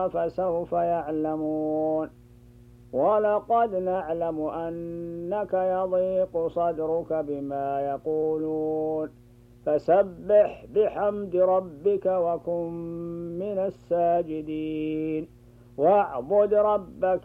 فسوف يعلمون. ولقد نعلم أنك يضيق صدرك بما يقولون فسبح بحمد ربك وكن من الساجدين واعبد ربك